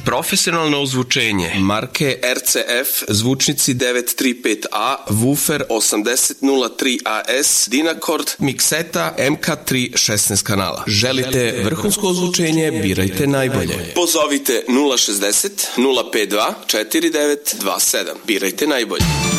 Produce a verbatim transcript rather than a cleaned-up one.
Profesionalno ozvučenje marke R C F, zvučnici devet tri pet A, woofer osamdeset nula tri A S, Dynacord, mikseta M K tri šesnaest kanala. Želite vrhunsko ozvučenje, birajte najbolje. Pozovite nula šezdeset nula pet dva četiri devet dva sedam. Birajte najbolje.